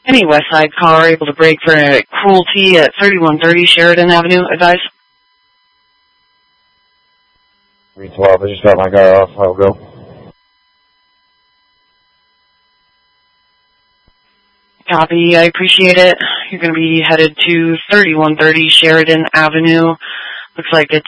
Any West Side car able to brake for a cruelty at 3130 Sheridan Avenue, advise? 312, I just got my car off. I'll go. Copy, I appreciate it. You're going to be headed to 3130 Sheridan Avenue. Looks like it's